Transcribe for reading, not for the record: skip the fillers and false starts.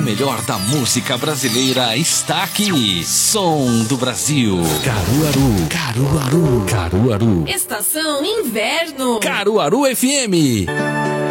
melhor da música brasileira está aqui. Som do Brasil. Caruaru, Caruaru, Caruaru. Estação Inverno. Caruaru FM.